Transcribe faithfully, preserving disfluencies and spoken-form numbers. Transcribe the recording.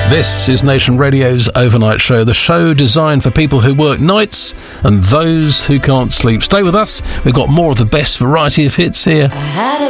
This is Nation Radio's Overnight Show, the show designed for people who work nights and those who can't sleep. Stay with us. We've got more of the best variety of hits here. I had a